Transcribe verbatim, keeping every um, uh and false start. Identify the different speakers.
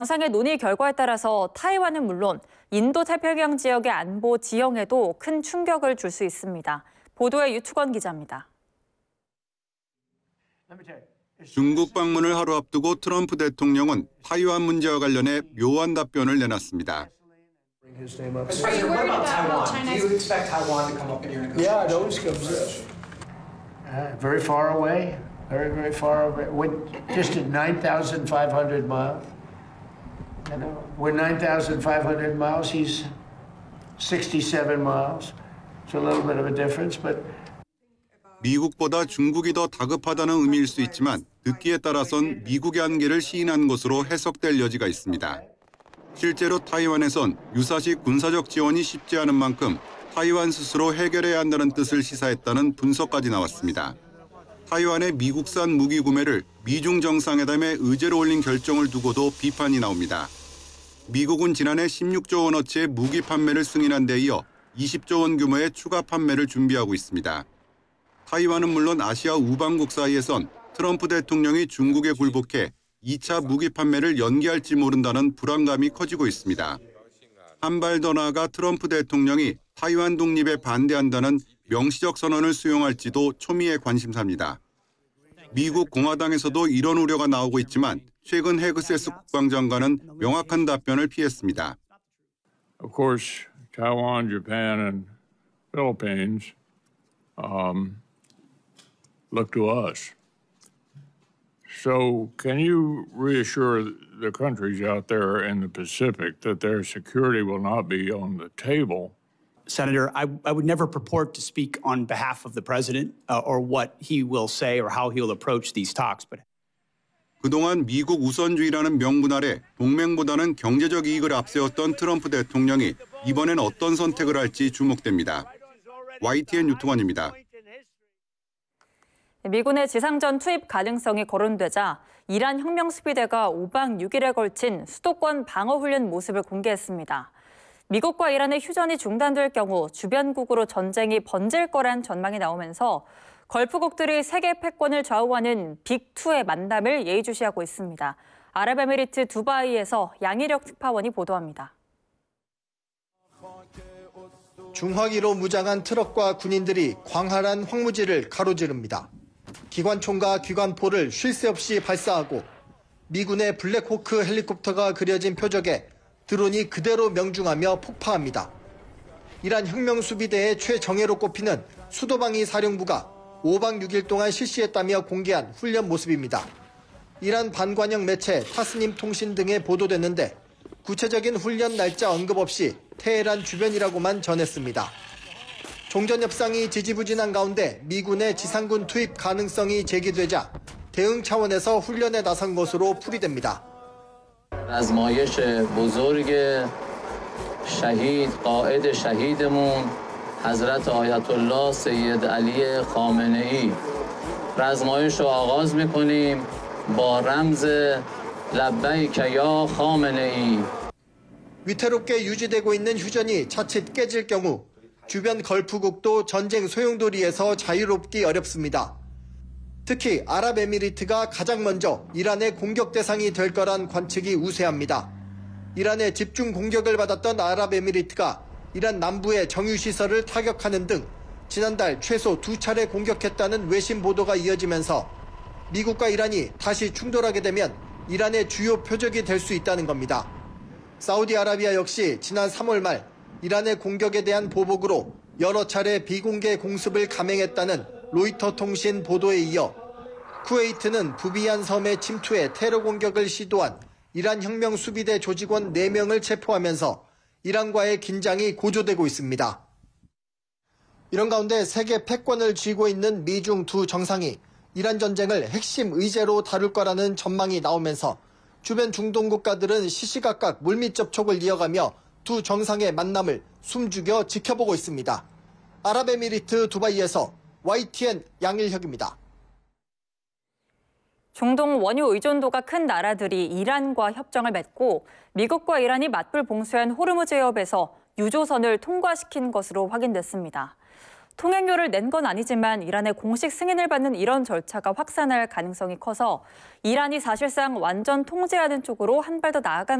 Speaker 1: 정상의 논의 결과에 따라서 타이완은 물론 인도太平양 지역의 안보 지형에도 큰 충격을 줄 수 있습니다. 보도에 유투건 기자입니다.
Speaker 2: 중국 방문을 하루 앞두고 트럼프 대통령은 타이완 문제와 관련해 묘한 답변을 내놨습니다.
Speaker 3: Are you worried about Taiwan? Do you expect Taiwan to come up in your negotiations?
Speaker 4: Yeah, it always comes up. Uh, very far away, very, very far away. We're just at nine thousand five hundred miles. You know, we're nine thousand five hundred miles. He's sixty-seven miles. It's a little bit of a difference, but.
Speaker 2: 미국보다 중국이 더 다급하다는 의미일 수 있지만 듣기에 따라선 미국의 한계를 시인한 것으로 해석될 여지가 있습니다. 실제로 타이완에선 유사시 군사적 지원이 쉽지 않은 만큼 타이완 스스로 해결해야 한다는 뜻을 시사했다는 분석까지 나왔습니다. 타이완의 미국산 무기 구매를 미중 정상회담에 의제로 올린 결정을 두고도 비판이 나옵니다. 미국은 지난해 십육조 원어치의 무기 판매를 승인한 데 이어 이십조 원 규모의 추가 판매를 준비하고 있습니다. 타이완은 물론 아시아 우방국 사이에선 트럼프 대통령이 중국에 굴복해 이 차 무기 판매를 연기할지 모른다는 불안감이 커지고 있습니다. 한 발 더 나아가 트럼프 대통령이 타이완 독립에 반대한다는 명시적 선언을 수용할지도 초미의 관심사입니다. 미국 공화당에서도 이런 우려가 나오고 있지만 최근 헤그세스 국방장관은 명확한 답변을 피했습니다.
Speaker 5: Of course, Taiwan, Japan, and Philippines um, look to us. So can you reassure the countries out there in the Pacific that their security will not be on the table?
Speaker 6: Senator, I, I would never purport to speak on behalf of the president uh, or what he will say or how he will approach these talks. But
Speaker 2: 그동안 미국 우선주의라는 명분 아래 동맹보다는 경제적 이익을 앞세웠던 트럼프 대통령이 이번엔 어떤 선택을 할지 주목됩니다. 와이티엔 유통원입니다.
Speaker 1: 미군의 지상전 투입 가능성이 거론되자 이란 혁명수비대가 오박 육일에 걸친 수도권 방어훈련 모습을 공개했습니다. 미국과 이란의 휴전이 중단될 경우 주변국으로 전쟁이 번질 거란 전망이 나오면서 걸프국들이 세계 패권을 좌우하는 빅투의 만남을 예의주시하고 있습니다. 아랍에미리트 두바이에서 양희력 특파원이 보도합니다.
Speaker 7: 중화기로 무장한 트럭과 군인들이 광활한 황무지를 가로지릅니다. 기관총과 기관포를 쉴 새 없이 발사하고 미군의 블랙호크 헬리콥터가 그려진 표적에 드론이 그대로 명중하며 폭파합니다. 이란 혁명수비대의 최정예로 꼽히는 수도방위 사령부가 오박 육일 동안 실시했다며 공개한 훈련 모습입니다. 이란 반관영 매체 타스님 통신 등에 보도됐는데 구체적인 훈련 날짜 언급 없이 테헤란 주변이라고만 전했습니다. 종전 협상이 지지부진한 가운데 미군의 지상군 투입 가능성이 제기되자 대응 차원에서 훈련에 나선 것으로 풀이됩니다.
Speaker 8: آزمایش بزرگ شهید قائد شهیدمون حضرت آیت الله سید علی خامنه ای آزمایش رو آغاز می‌کنیم با رمز لبیک یا خامنه ای.
Speaker 7: 위태롭게 유지되고 있는 휴전이 자칫 깨질 경우 주변 걸프국도 전쟁 소용돌이에서 자유롭기 어렵습니다. 특히 아랍에미리트가 가장 먼저 이란의 공격 대상이 될 거란 관측이 우세합니다. 이란의 집중 공격을 받았던 아랍에미리트가 이란 남부의 정유시설을 타격하는 등 지난달 최소 두 차례 공격했다는 외신 보도가 이어지면서 미국과 이란이 다시 충돌하게 되면 이란의 주요 표적이 될 수 있다는 겁니다. 사우디아라비아 역시 지난 삼월 말 이란의 공격에 대한 보복으로 여러 차례 비공개 공습을 감행했다는 로이터 통신 보도에 이어 쿠웨이트는 부비안 섬에 침투해 테러 공격을 시도한 이란 혁명수비대 조직원 네 명을 체포하면서 이란과의 긴장이 고조되고 있습니다. 이런 가운데 세계 패권을 쥐고 있는 미중 두 정상이 이란 전쟁을 핵심 의제로 다룰 거라는 전망이 나오면서 주변 중동 국가들은 시시각각 물밑 접촉을 이어가며 두 정상의 만남을 숨죽여 지켜보고 있습니다. 아랍에미리트 두바이에서 와이티엔 양일혁입니다.
Speaker 1: 중동 원유 의존도가 큰 나라들이 이란과 협정을 맺고 미국과 이란이 맞불 봉쇄한 호르무즈 해협에서 유조선을 통과시킨 것으로 확인됐습니다. 통행료를 낸 건 아니지만 이란의 공식 승인을 받는 이런 절차가 확산할 가능성이 커서 이란이 사실상 완전 통제하는 쪽으로 한 발 더 나아간